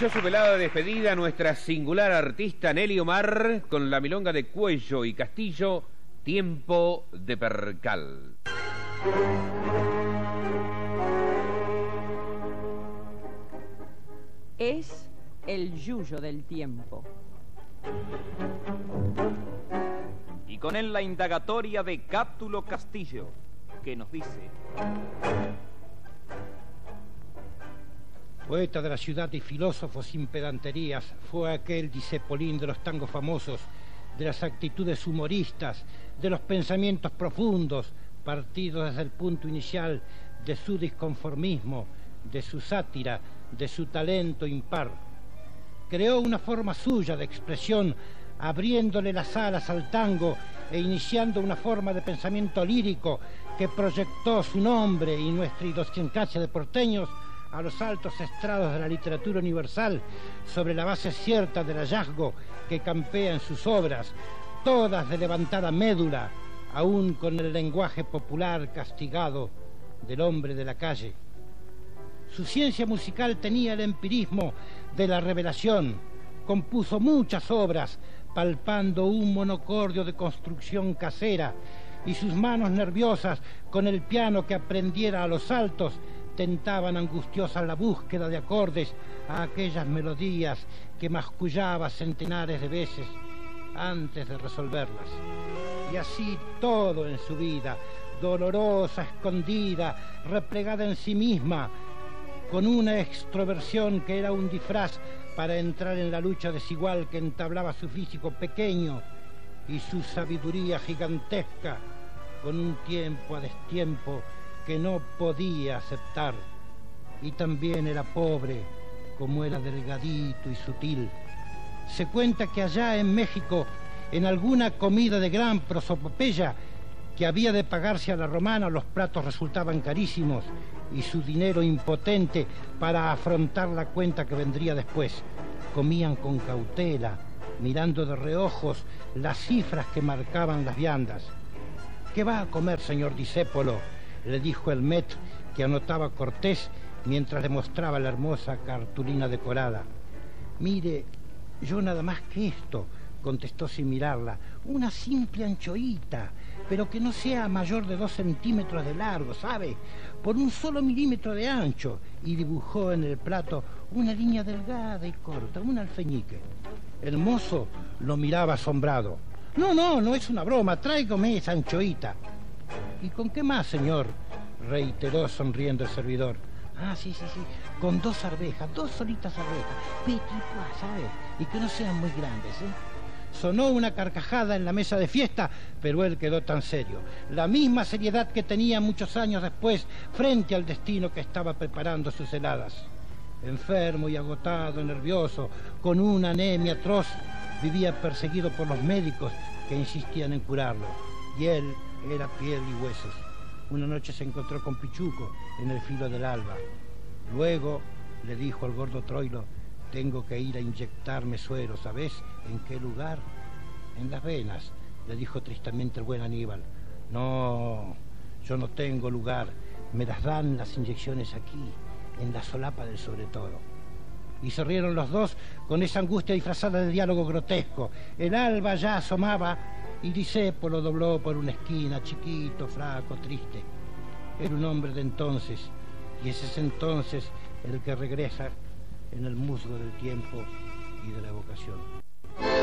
inició su velada de despedida nuestra singular artista Nelly Omar con la milonga de Cuello y Castillo, Tiempo de Percal. Es el yuyo del tiempo. Y con él la indagatoria de Cáptulo Castillo, que nos dice: Poeta de la ciudad y filósofo sin pedanterías, fue aquel discepolín de los tangos famosos, de las actitudes humoristas, de los pensamientos profundos, partidos desde el punto inicial de su disconformismo, de su sátira, de su talento impar. Creó una forma suya de expresión, abriéndole las alas al tango e iniciando una forma de pensamiento lírico que proyectó su nombre y nuestra idiosincrasia de porteños a los altos estrados de la literatura universal, sobre la base cierta del hallazgo que campea en sus obras, todas de levantada médula, aún con el lenguaje popular castigado del hombre de la calle. Su ciencia musical tenía el empirismo de la revelación. Compuso muchas obras, palpando un monocordio de construcción casera, y sus manos nerviosas, con el piano que aprendiera a los altos, tentaban angustiosas la búsqueda de acordes a aquellas melodías que mascullaba centenares de veces antes de resolverlas. Y así todo en su vida, dolorosa, escondida, replegada en sí misma, con una extroversión que era un disfraz para entrar en la lucha desigual que entablaba su físico pequeño y su sabiduría gigantesca, con un tiempo a destiempo que no podía aceptar. Y también era pobre, como era delgadito y sutil. Se cuenta que allá en México, en alguna comida de gran prosopopeya que había de pagarse a la romana, los platos resultaban carísimos y su dinero impotente para afrontar la cuenta que vendría después. Comían con cautela, mirando de reojos las cifras que marcaban las viandas. ¿Qué va a comer, señor discépolo?, le dijo el maître, que anotaba Cortés mientras le mostraba la hermosa cartulina decorada. Mire, yo nada más que esto, contestó sin mirarla, una simple anchoita, pero que no sea mayor de 2 centímetros de largo, ¿sabe? Por 1 solo milímetro de ancho. Y dibujó en el plato una línea delgada y corta, un alfeñique. El mozo lo miraba asombrado. No es una broma, tráigame esa anchoita. ¿Y con qué más, señor?, reiteró sonriendo el servidor. Sí, con 2 arvejas, 2 solitas arvejas, petit pois, ¿sabe? Y que no sean muy grandes, ¿eh? Sonó una carcajada en la mesa de fiesta, pero él quedó tan serio. La misma seriedad que tenía muchos años después frente al destino que estaba preparando sus heladas. Enfermo y agotado, nervioso, con una anemia atroz, vivía perseguido por los médicos que insistían en curarlo. Y él era piel y huesos. Una noche se encontró con Pichuco en el filo del alba. Luego le dijo al gordo Troilo: tengo que ir a inyectarme suero, ¿sabés en qué lugar? En las venas, le dijo tristemente el buen Aníbal. No, yo no tengo lugar, me las dan las inyecciones aquí, en la solapa del sobretodo. Y se rieron los dos con esa angustia disfrazada de diálogo grotesco. El alba ya asomaba y Discépolo dobló por una esquina, chiquito, flaco, triste. Era un hombre de entonces, y ese es entonces el que regresa en el musgo del tiempo y de la evocación.